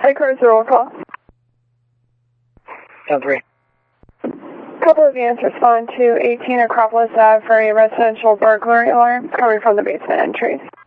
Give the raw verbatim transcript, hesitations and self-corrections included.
Hey, Chris, roll call. ten three. Couple of units respond to eighteen Acropolis Ave for a residential burglary alarm coming from the basement entry.